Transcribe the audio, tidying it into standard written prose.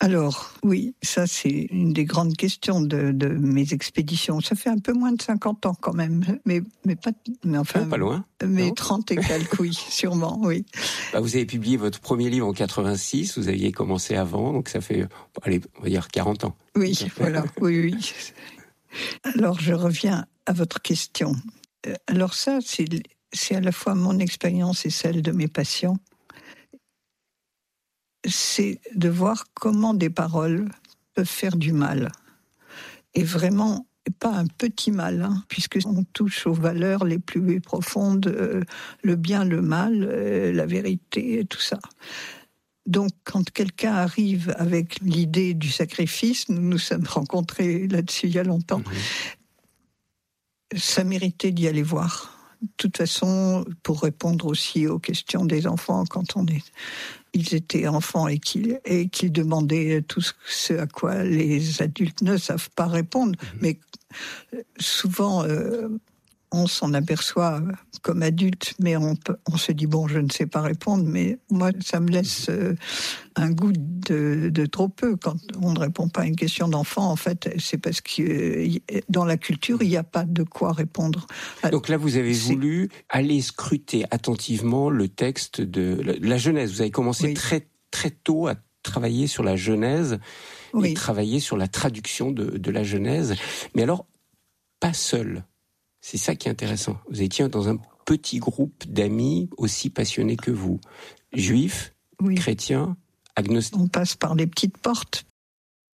Alors, oui, ça c'est une des grandes questions de mes expéditions. Ça fait un peu moins de 50 ans quand même, mais enfin... pas loin. Mais Non 30 et quelques, oui, sûrement, oui. Vous avez publié votre premier livre en 86, vous aviez commencé avant, donc ça fait, allez, on va dire 40 ans. Oui, voilà, oui. Alors, je reviens à votre question. Alors ça, c'est à la fois mon expérience et celle de mes patients. C'est de voir comment des paroles peuvent faire du mal. Et vraiment, pas un petit mal, puisqu'on touche aux valeurs les plus profondes, le bien, le mal, la vérité, tout ça. Donc, quand quelqu'un arrive avec l'idée du sacrifice, nous nous sommes rencontrés là-dessus il y a longtemps, ça méritait d'y aller voir. De toute façon, pour répondre aussi aux questions des enfants, quand ils étaient enfants et qu'ils demandaient tout ce à quoi les adultes ne savent pas répondre. Mais souvent, on s'en aperçoit comme adulte, mais on se dit, bon, je ne sais pas répondre, mais moi, ça me laisse un goût de trop peu. Quand on ne répond pas à une question d'enfant, en fait, c'est parce que dans la culture, il n'y a pas de quoi répondre. Donc là, vous avez voulu aller scruter attentivement le texte de la Genèse. Vous avez commencé très, très tôt à travailler sur la Genèse et travailler sur la traduction de la Genèse. Mais alors, pas seul. C'est ça qui est intéressant. Vous étiez dans un petit groupe d'amis aussi passionnés que vous. Juifs, chrétiens, agnostiques. On passe par des petites portes.